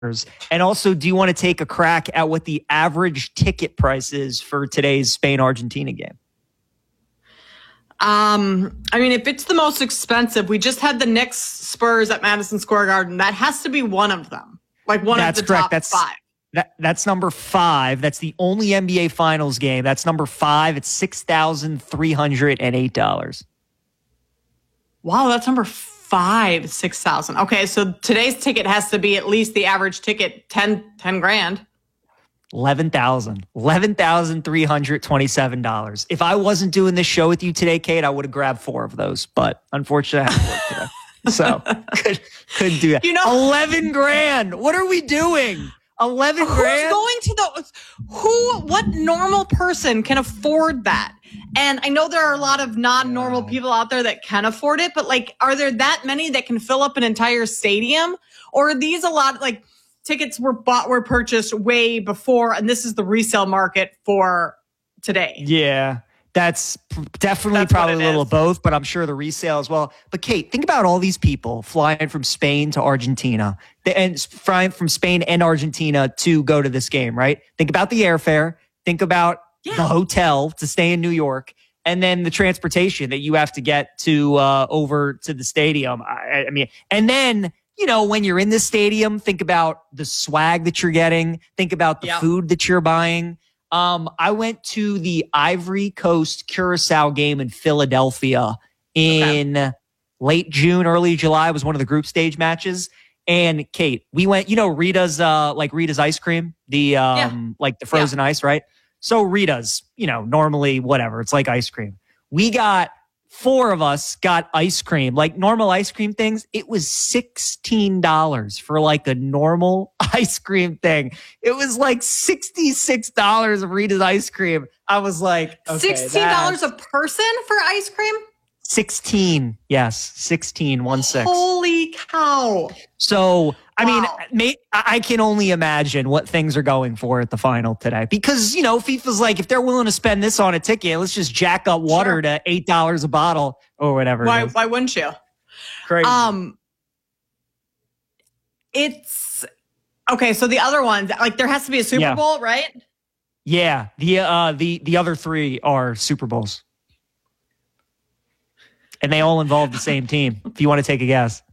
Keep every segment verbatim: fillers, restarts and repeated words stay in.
And also, do you want to take a crack at what the average ticket price is for today's Spain-Argentina game? Um, I mean, if it's the most expensive, we just had the Knicks Spurs at Madison Square Garden. That has to be one of them. Like one That's of the correct. top That's, five. That, that's number five. That's the only N B A Finals game. That's number five. It's six thousand three hundred eight dollars. Wow, that's number five, six thousand. Okay, so today's ticket has to be at least the average ticket, ten, ten grand. eleven thousand. eleven thousand three hundred twenty-seven dollars. If I wasn't doing this show with you today, Kate, I would have grabbed four of those. But unfortunately, I have to work today. So could, couldn't do that. You know, eleven grand. What are we doing? eleven grand? Who's going to the, who, what normal person can afford that? And I know there are a lot of non-normal people out there that can afford it, but like, are there that many that can fill up an entire stadium? Or are these a lot, like tickets were bought, were purchased way before, and this is the resale market for today? Yeah. That's definitely That's probably a little is. of both, but I'm sure the resale as well. But Kate, think about all these people flying from Spain to Argentina and flying from Spain and Argentina to go to this game, right? Think about the airfare. Think about yeah. the hotel to stay in New York, and then the transportation that you have to get to uh, over to the stadium. I, I mean, and then, you know, when you're in the stadium, think about the swag that you're getting. Think about the yep. food that you're buying. Um, I went to the Ivory Coast Curacao game in Philadelphia in okay. late June, early July. It was one of the group stage matches. And Kate, we went, you know, Rita's, uh, like Rita's ice cream, the, um, yeah. like the frozen yeah. ice, right? So Rita's, you know, normally whatever, it's like ice cream. We got four of us got ice cream, like normal ice cream things. It was sixteen dollars for like a normal ice cream thing. It was like sixty-six dollars of Rita's ice cream. I was like, okay, sixteen dollars a person for ice cream? sixteen. Yes. sixteen, one six. Holy cow. So, I wow. mean, may, I can only imagine what things are going for at the final today because, you know, FIFA's like, if they're willing to spend this on a ticket, let's just jack up water sure. to eight dollars a bottle or whatever. Why, why wouldn't you? Crazy. Um, it's okay. So the other ones, like there has to be a Super yeah. Bowl, right? Yeah. The, uh, the, the other three are Super Bowls. And they all involve the same team, if you want to take a guess.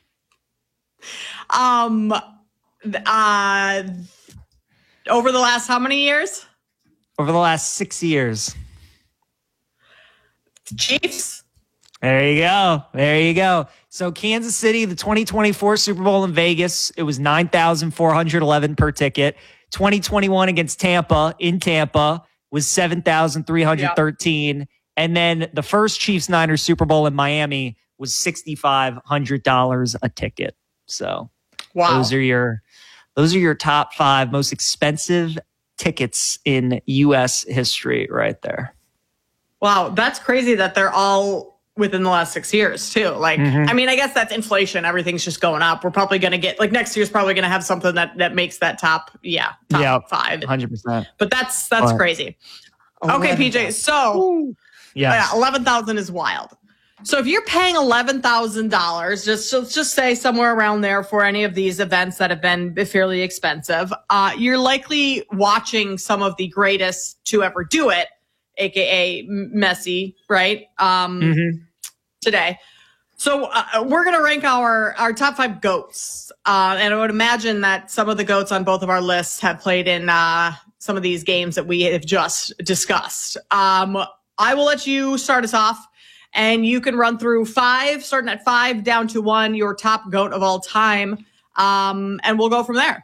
Um, uh, over the last how many years? Over the last six years. Chiefs. There you go. There you go. So Kansas City, the twenty twenty-four Super Bowl in Vegas, it was nine thousand four hundred eleven per ticket. twenty twenty-one against Tampa in Tampa was seven thousand three hundred thirteen. Yep. And then the first Chiefs-Niners Super Bowl in Miami was six thousand five hundred dollars a ticket. So wow. those are your those are your top five most expensive tickets in U S history right there. Wow, that's crazy that they're all within the last six years too. Like, mm-hmm. I mean, I guess that's inflation. Everything's just going up. We're probably going to get like next year's probably going to have something that that makes that top, yeah, top yeah, five, one hundred percent. But that's that's but, crazy. Okay, P J. So yes. yeah, eleven thousand is wild. So if you're paying eleven thousand dollars, just let's just say somewhere around there for any of these events that have been fairly expensive, uh, you're likely watching some of the greatest to ever do it, aka Messi, right? Um, mm-hmm. Today. So uh, we're going to rank our, our top five GOATs. Uh, and I would imagine that some of the GOATs on both of our lists have played in uh, some of these games that we have just discussed. Um, I will let you start us off, and you can run through five, starting at five down to one, your top GOAT of all time. Um, and we'll go from there.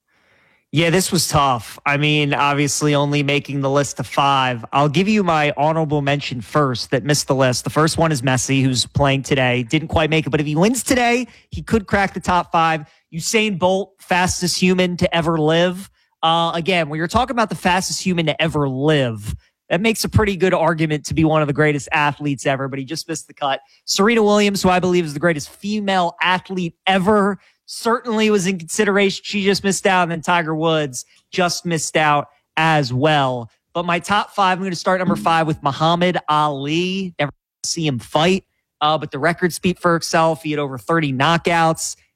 Yeah, this was tough. I mean, obviously only making the list of five. I'll give you my honorable mention first that missed the list. The first one is Messi, who's playing today. Didn't quite make it, but if he wins today, he could crack the top five. Usain Bolt, fastest human to ever live. Uh, again, when you're talking about the fastest human to ever live, that makes a pretty good argument to be one of the greatest athletes ever, but he just missed the cut. Serena Williams, who I believe is the greatest female athlete ever, certainly was in consideration. She just missed out. And then Tiger Woods just missed out as well. But my top five, I'm going to start number five with Muhammad Ali. Never see him fight, uh, but the record speak for itself. He had over thirty knockouts.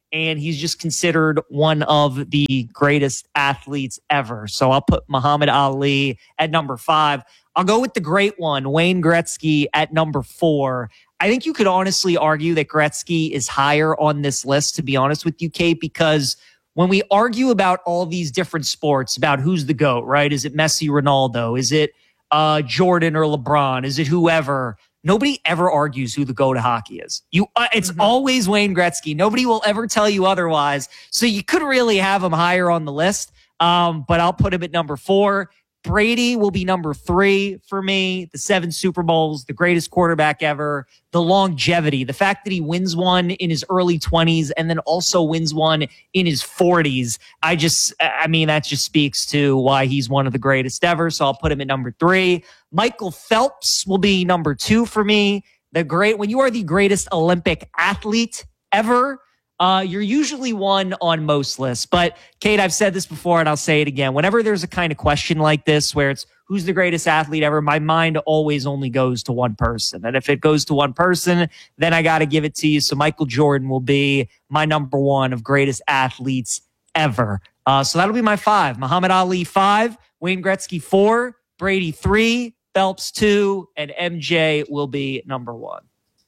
and he's just considered one of the greatest athletes ever. So I'll put Muhammad Ali at number five. I'll go with the great one, Wayne Gretzky, at number four. I think you could honestly argue that Gretzky is higher on this list, to be honest with you, Kate, because when we argue about all these different sports, about who's the GOAT, right? Is it Messi, Ronaldo? Is it uh, Jordan or LeBron? Is it whoever? Nobody ever argues who the GOAT of hockey is. You, uh, it's mm-hmm. always Wayne Gretzky. Nobody will ever tell you otherwise. So you could really have him higher on the list, um, but I'll put him at number four. Brady will be number three for me. The seven Super Bowls, the greatest quarterback ever, the longevity, the fact that he wins one in his early twenties and then also wins one in his forties. I just, I mean, that just speaks to why he's one of the greatest ever. So I'll put him at number three. Michael Phelps will be number two for me. The great, when you are the greatest Olympic athlete ever, Uh, you're usually one on most lists. But, Kate, I've said this before, and I'll say it again. Whenever there's a kind of question like this where it's who's the greatest athlete ever, my mind always only goes to one person. And if it goes to one person, then I got to give it to you. So Michael Jordan will be my number one of greatest athletes ever. Uh, so that'll be my five. Muhammad Ali, five. Wayne Gretzky, four. Brady, three. Phelps, two. And M J will be number one.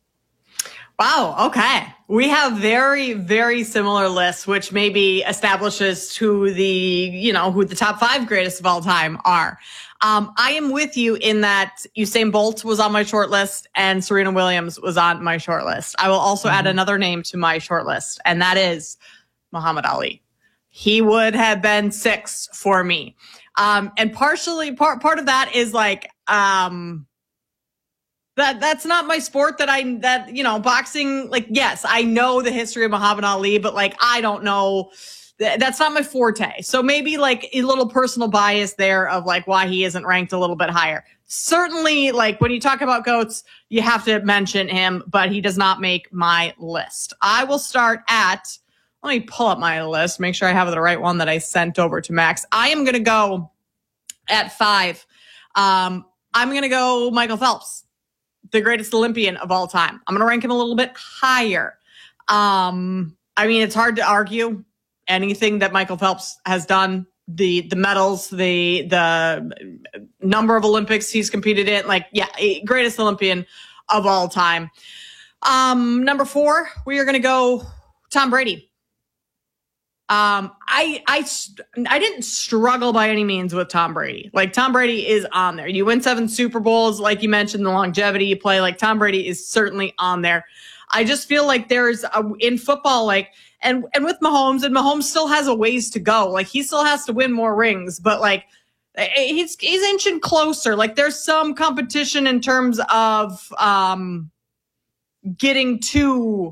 Wow. Okay. We have very, very similar lists, which maybe establishes who the, you know, who the top five greatest of all time are. Um, I am with you in that Usain Bolt was on my short list and Serena Williams was on my short list. I will also mm-hmm. add another name to my short list, and that is Muhammad Ali. He would have been six for me. Um, and partially, part, part of that is like, um, That that's not my sport that I, that, you know, boxing, like, yes, I know the history of Muhammad Ali, but like, I don't know, that's not my forte. So maybe like a little personal bias there of like why he isn't ranked a little bit higher. Certainly, like when you talk about GOATs, you have to mention him, but he does not make my list. I will start at, let me pull up my list, make sure I have the right one that I sent over to Max. I am going to go at five. Um, I'm going to go Michael Phelps, the greatest Olympian of all time. I'm going to rank him a little bit higher. Um, I mean, it's hard to argue anything that Michael Phelps has done. The the medals, the the number of Olympics he's competed in. Like, yeah, greatest Olympian of all time. Um, number four, we are going to go Tom Brady. Um, I, I, I didn't struggle by any means with Tom Brady. Like, Tom Brady is on there. You win seven Super Bowls, like you mentioned, the longevity you play, like Tom Brady is certainly on there. I just feel like there's a, in football, like, and, and with Mahomes, and Mahomes still has a ways to go. Like, he still has to win more rings, but like, he's, he's inching closer. Like, there's some competition in terms of, um, getting to,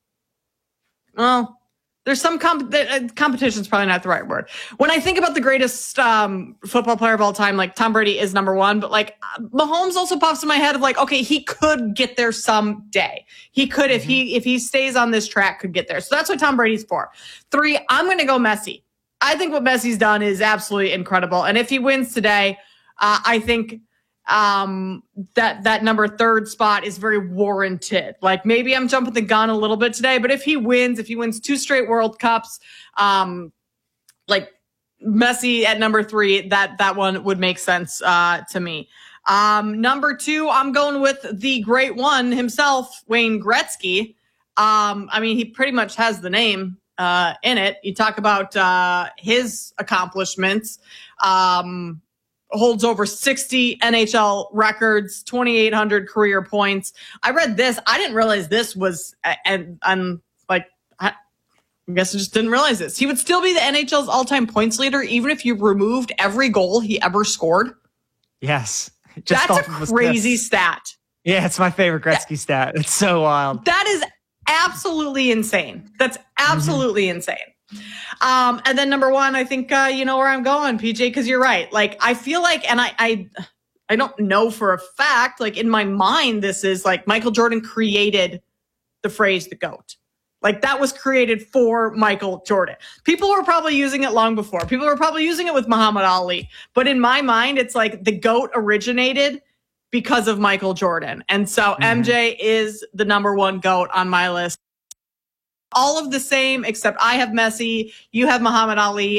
well, There's some comp- uh, competition is probably not the right word. When I think about the greatest um, football player of all time, like Tom Brady is number one, but like Mahomes also pops in my head of like, okay, he could get there someday. He could, mm-hmm. if he if he stays on this track, could get there. So that's what Tom Brady's for. Three, I'm going to go Messi. I think what Messi's done is absolutely incredible, and if he wins today, uh, I think um, that that number third spot is very warranted. Like, maybe I'm jumping the gun a little bit today, but if he wins, if he wins two straight World Cups, um, like Messi at number three, that, that one would make sense, uh, to me. Um, number two, I'm going with the great one himself, Wayne Gretzky. Um, I mean, he pretty much has the name, uh, in it. You talk about, uh, his accomplishments, um, holds over sixty N H L records, twenty-eight hundred career points. I read this. I didn't realize this was, and I'm like, I guess I just didn't realize this. He would still be the N H L's all-time points leader, even if you removed every goal he ever scored. Yes. Just That's a crazy stat. Yeah, it's my favorite Gretzky stat. It's so wild. That is absolutely insane. That's absolutely mm-hmm. insane. Um, and then number one, I think, uh, you know where I'm going, P J, because you're right. Like, I feel like, and I, I, I don't know for a fact, like in my mind, this is like Michael Jordan created the phrase the GOAT. Like, that was created for Michael Jordan. People were probably using it long before. People were probably using it with Muhammad Ali. But in my mind, it's like the GOAT originated because of Michael Jordan. And so mm-hmm. M J is the number one GOAT on my list. all of the same, except I have Messi, you have Muhammad Ali,